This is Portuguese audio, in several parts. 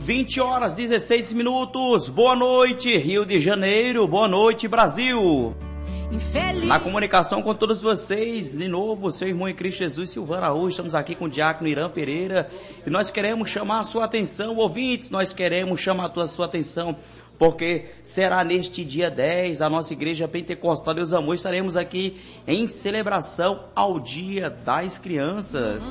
20h16. Boa noite, Rio de Janeiro. Boa noite, Brasil. Infeliz. Na comunicação com todos vocês, de novo, seu irmão em Cristo Jesus, Silvano Araújo. Estamos aqui com o diácono Irã Pereira e nós queremos chamar a sua atenção, ouvintes, nós queremos chamar a sua atenção, porque será neste dia 10, a nossa igreja pentecostal Deus Amor, estaremos aqui em celebração ao Dia das Crianças.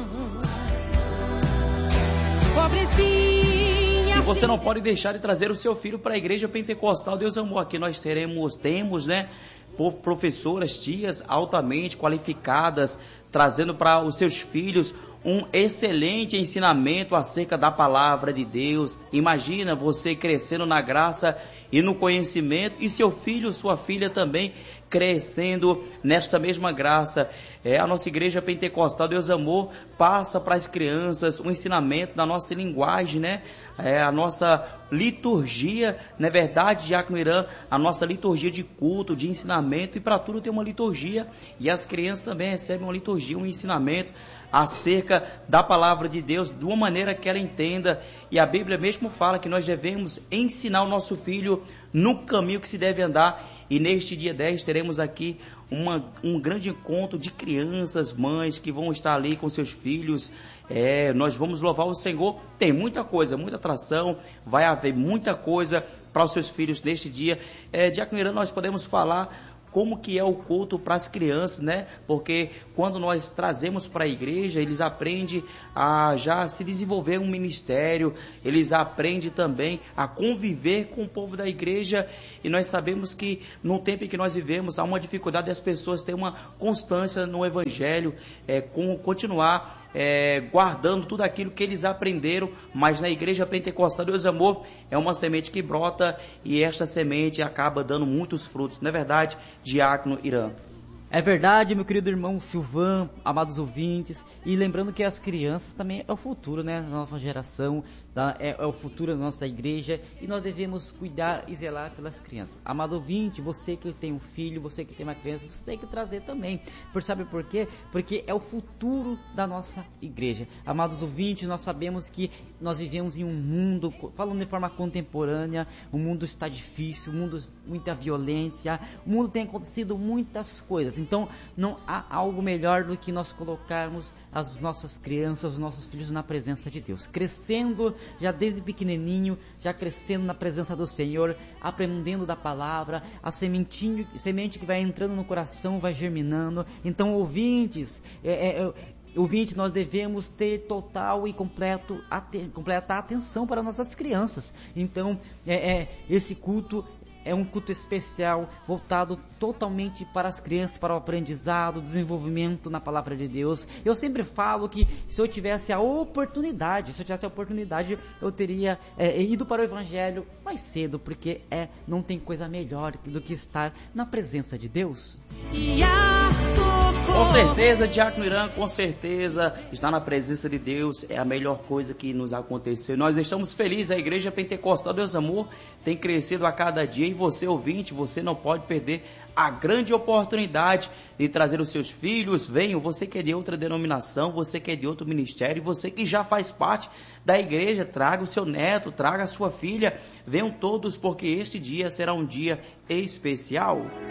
E você não pode deixar de trazer o seu filho para a igreja pentecostal Deus Amor. Aqui nós temos, professoras, tias altamente qualificadas, trazendo para os seus filhos um excelente ensinamento acerca da palavra de Deus. Imagina você crescendo na graça e no conhecimento, e seu filho, sua filha também crescendo nesta mesma graça. A nossa igreja pentecostal Deus Amor passa para as crianças um ensinamento na nossa linguagem, a nossa liturgia, não é verdade, diácono Irã? A nossa liturgia de culto, de ensinamento, e para tudo tem uma liturgia, e as crianças também recebem uma liturgia, um ensinamento acerca da palavra de Deus, de uma maneira que ela entenda, e a Bíblia mesmo fala que nós devemos ensinar o nosso filho no caminho que se deve andar, e neste dia 10 teremos aqui um grande encontro de crianças, mães que vão estar ali com seus filhos. Nós vamos louvar o Senhor. Tem muita coisa, muita atração, vai haver muita coisa para os seus filhos neste dia. Diácono Irã, nós podemos falar como que é o culto para as crianças, Porque quando nós trazemos para a igreja, eles aprendem a já se desenvolver um ministério, eles aprendem também a conviver com o povo da igreja, e nós sabemos que no tempo em que nós vivemos há uma dificuldade das pessoas terem uma constância no evangelho, continuar guardando tudo aquilo que eles aprenderam, mas na igreja pentecostal Deus Amor é uma semente que brota, e esta semente acaba dando muitos frutos, não é verdade, diácono Irã? É verdade, meu querido irmão Silvan, amados ouvintes, e lembrando que as crianças também é o futuro, da nossa geração, é o futuro da nossa igreja, e nós devemos cuidar e zelar pelas crianças. Amado ouvinte, você que tem um filho, você que tem uma criança, você tem que trazer também. Sabe por quê? Porque é o futuro da nossa igreja. Amados ouvintes, nós sabemos que nós vivemos em um mundo, falando de forma contemporânea, o mundo está difícil, o mundo muita violência, o mundo tem acontecido muitas coisas. Então, não há algo melhor do que nós colocarmos as nossas crianças, os nossos filhos na presença de Deus, crescendo já desde pequenininho, já crescendo na presença do Senhor, aprendendo da palavra, a semente que vai entrando no coração, vai germinando. Então, ouvintes, nós devemos ter total e completa atenção para nossas crianças. Então, esse culto é um culto especial, voltado totalmente para as crianças, para o aprendizado, desenvolvimento na palavra de Deus. Eu sempre falo que se eu tivesse a oportunidade, eu teria ido para o Evangelho mais cedo, porque não tem coisa melhor do que estar na presença de Deus. Com certeza, diácono Irã, com certeza, estar na presença de Deus é a melhor coisa que nos aconteceu. Nós estamos felizes, a igreja pentecostal Deus Amor tem crescido a cada dia, e você, ouvinte, você não pode perder a grande oportunidade de trazer os seus filhos. Venham, você que é de outra denominação, você que é de outro ministério, você que já faz parte da igreja, traga o seu neto, traga a sua filha, venham todos, porque este dia será um dia especial.